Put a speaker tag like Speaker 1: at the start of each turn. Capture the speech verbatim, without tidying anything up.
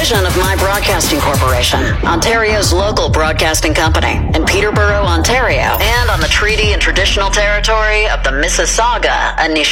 Speaker 1: division of My Broadcasting Corporation, Ontario's local broadcasting company in Peterborough, Ontario, and on the treaty and traditional territory of the Mississauga Anishinaabe.